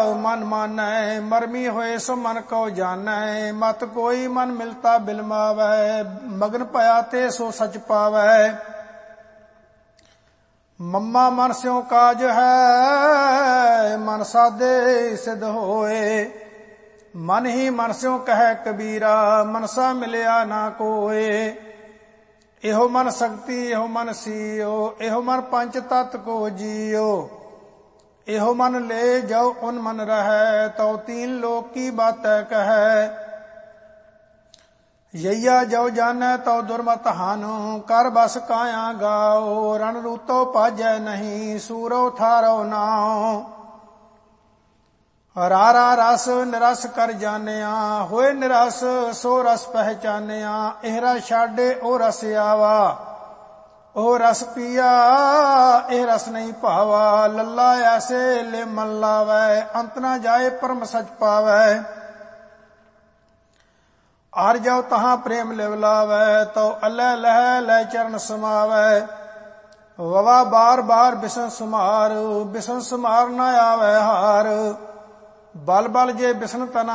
मन मानै, मरमी होए सो मन को जानै। मत कोई मन मिलता बिलमावै, मगन पया ते सो सच पावै। मम्मा मन स्यों काज है, मन साधे सिद्ध होए। मन ही मन स्यों कहे कबीरा, मनसा मिलिया ना कोय। एहो मन शक्ति एहो मन सीओ, एहो मन पंच तत्व को जियो। एहो मन ले जाओ उन मन रहे, तो तीन लोक की बात कहे। यैया जो जाने तो दुर्मत हानो, कर बस काया गाओ। रण रूतो पाजै नहीं, सूरो थारो नाओ। रारा रस निरस कर जानिया, होए निरस सो रस पहचानिया। एहरा छाडे ओ रस आवा, ओ रस पिया एह रस नहीं भावा। लल्ला ऐसे ले मन लावै, अंत न जाए परम सच पावै। आर जाओ तहां प्रेम लिव लावै, तो अलै लह लै चरण समावै। ववा बार बार बिसन सुमार, बिसन सुमार न आवै हार। बल बल जे बिसन तना